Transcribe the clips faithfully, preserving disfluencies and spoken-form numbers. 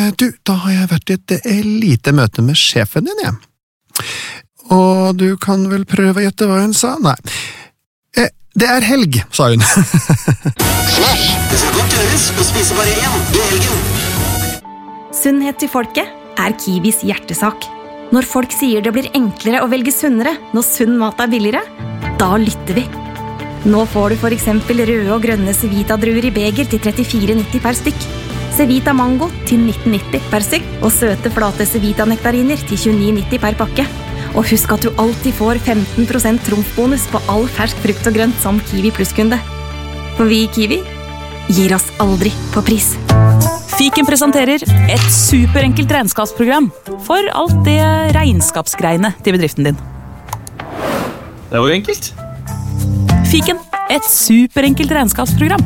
Du, da har jeg vært i et eh, lite møte med sjefen din, jeg. Og du kan vel prøve å gjette hva hun sa? Nei. Eh, det er helg, sa hun. Flash, det skal godt gjøres å spise bare én i helgen. Sunnhet til folket er Kiwis hjertesak. Når folk sier det blir enklere å velge sunnere når sunn mat er billigere, da lytter vi. Nå får du for eksempel røde og grønne Cevita-druer i beger til trettifire nitti per stykk. Cevita Mango til nitten nitti per stykk, og søte flate Cevita-nektariner til tjueni nitti per pakke. Og husk at du alltid får femten prosent trumfbonus på all fersk frukt og grønt som Kiwi Plus-kunde. For vi i Kiwi gir oss aldri på pris. Fiken presenterer et superenkelt regnskapsprogram for alt det regnskapsgreiene til bedriften din. Det var jo enkelt. Fiken, et superenkelt regnskapsprogram.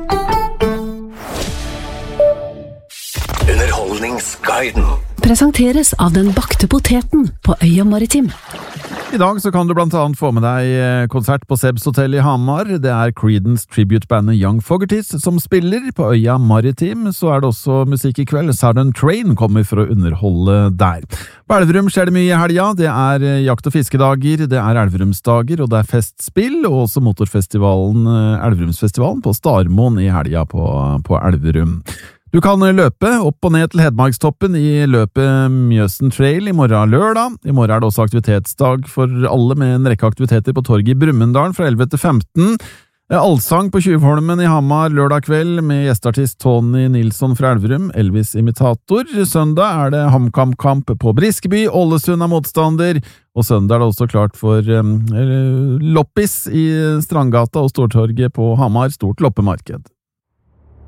Underholdningsguiden. Presenteres av den bakte poteten på Øya Maritim. I dag så kan du blant annet få med deg konsert på Sebs Hotel i Hamar. Det er Creedence tribute-bandet Young Fogerties som spiller. På Øya Maritim så er det også musikk i kveld. Southern Train kommer for å underholde der. På Elverum skjer det mye i helga. Det er jakt- og fiskedager, det er Elverumsdager, og det er festspill, og også motorfestivalen, Elverumsfestivalen på Starmoen i helga på, på Elverum. Du kan løpe opp og ned til Hedmarkstoppen i løpet Mjøsen Trail i morgen lørdag. I morgen er det også aktivitetsdag for alle med en rekke aktiviteter på torget i Brumunddal fra elleve til femten. Allsang på Tjuvholmen i Hamar lørdag kveld med gjesteartist Tony Nilsson fra Elverum, Elvis imitator. Søndag er det HamKam-kamp på Briskeby, Ålesund er motstander, og søndag er det også klart for um, loppis i Strandgata og Stortorget på Hamar, stort loppemarked.